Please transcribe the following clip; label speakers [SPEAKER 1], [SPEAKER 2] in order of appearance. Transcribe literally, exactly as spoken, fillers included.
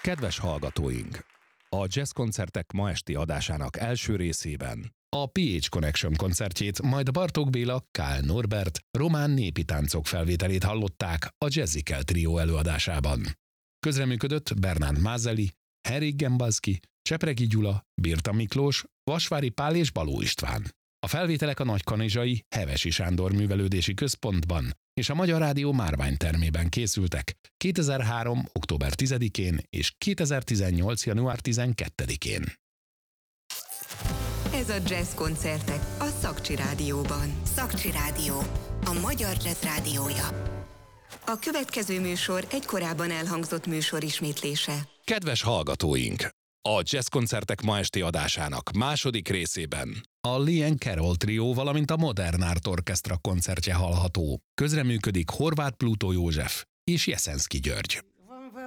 [SPEAKER 1] Kedves hallgatóink! A Jazz koncertek ma esti adásának első részében a pé há Connection koncertjét, majd Bartók Béla, Kál Norbert, román népi táncok felvételét hallották a Jazzikel trió előadásában. Közreműködött Bernard Mázeli, Henrik Gembalski, Csepregi Gyula, Birta Miklós, Vasvári Pál és Baló István. A felvételek a Nagykanizsai Hevesi Sándor Művelődési Központban és a Magyar Rádió Márványtermében készültek kétezer-három. október tizedikén és kétezer-tizennyolc. január tizenkettedikén.
[SPEAKER 2] Ez a Jazz koncertek a Szakcsi Rádióban.
[SPEAKER 3] Szakcsi Rádió, a magyar jazz rádiója.
[SPEAKER 2] A következő műsor egy korábban elhangzott műsor ismétlése.
[SPEAKER 1] Kedves hallgatóink! A Jazz koncertek ma esti adásának második részében a Liane Carroll trió, valamint a Modern Art Orchestra koncertje hallható. Közreműködik Horváth Plutó József és Jeszenszky György.